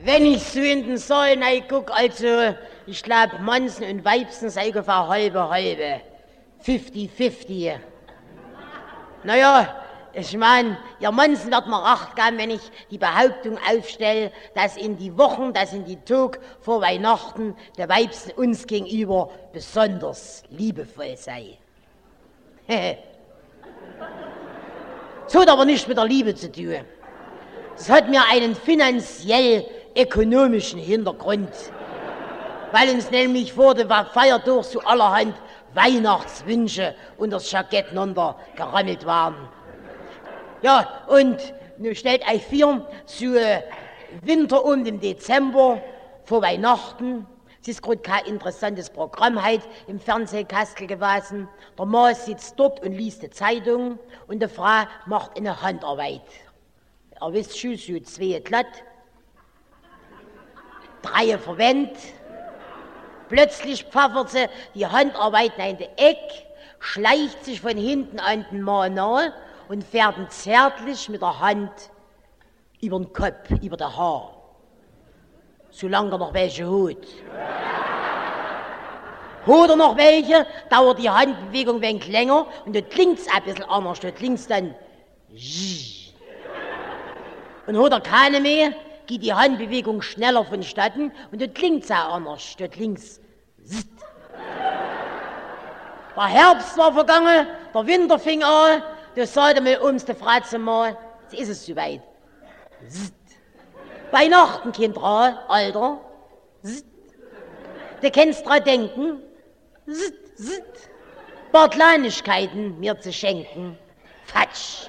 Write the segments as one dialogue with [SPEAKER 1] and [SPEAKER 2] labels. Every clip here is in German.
[SPEAKER 1] Wenn ich so in den Saal guck, also, ich glaube, Mannsen und Weibsen sei ungefähr halbe. 50-50. Naja, ich mein, ihr Mannsen wird mir recht geben, wenn ich die Behauptung aufstelle, dass in die Wochen, dass in die Tage vor Weihnachten der Weibsen uns gegenüber besonders liebevoll sei. Das hat aber nichts mit der Liebe zu tun. Das hat mir einen finanziell-ökonomischen Hintergrund, weil uns nämlich vor dem Feiertag so allerhand Weihnachtswünsche unter das Jackett gerammelt waren. Ja, und nun stellt euch vor, so Winter und im Dezember vor Weihnachten, es ist gerade kein interessantes Programm heute im Fernsehkastel gewesen. Der Mann sitzt dort und liest die Zeitung und die Frau macht eine Handarbeit. Ihr wisst schon, so 2 glatt, 3 verwendet. Plötzlich pfeffert sie die Handarbeit in die Eck, schleicht sich von hinten an den Mann nach und fährt ihn zärtlich mit der Hand über den Kopf, über das Haar. Solange er noch welche hat. Hat er noch welche, dauert die Handbewegung ein wenig länger und dort links ein bisschen anders, dort links dann und hat er keine mehr, geht die Handbewegung schneller vonstatten und dort links auch anders, dort links. Der Herbst war vergangen, der Winter fing an, da sagte mir ums die Frau zum Mal, jetzt ist es soweit. Weihnachten, Kinder, Alter. Du kannst dran denken, paar Kleinigkeiten mir zu schenken. Fatsch.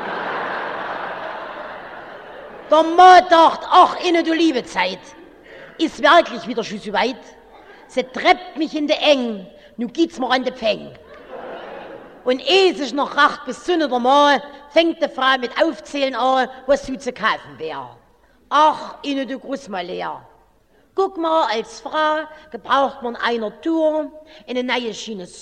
[SPEAKER 1] Der Mann dachte, ach, du liebe Zeit, ist wirklich wieder schon so weit. Sie treibt mich in die Eng, nun geht's mir an die Pfeng. Und ehe sich noch racht bis zu der Mal, fängt die Frau mit Aufzählen an, was so zu kaufen wäre. Ach, du Gruß mal leer. Guck mal, als Frau gebraucht man einer Tour, eine neue Schiene